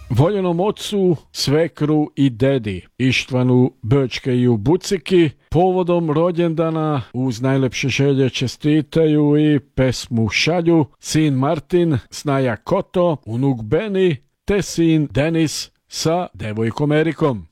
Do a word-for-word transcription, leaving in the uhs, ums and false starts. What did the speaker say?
voljenom ocu, svekru i dedi Ištvanu Bečkeju Buciki povodom rođendana uz najlepše želje čestitaju i pesmu šalju sin Martin, snaja Koto, unuk Beni te sin Denis sa devojkom Erikom.